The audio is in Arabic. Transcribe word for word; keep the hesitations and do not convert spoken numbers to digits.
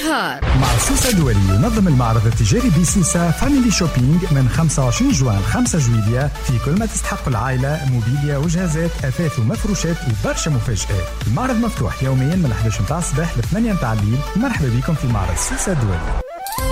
النهار. مع سوسة دولي ينظم المعرض التجاري بسوسة فاميلي شوبينج من خمسة وعشرين جوان خمسة جويلية في كل ما تستحق العائلة، موبيليا وجهازات أثاث ومفروشات وبرشا مفاجآت. المعرض مفتوح يوميا من إحدى عشر متاع الصباح ل ثمانية متاع الليل. مرحبا بكم في معرض سوسة دولي.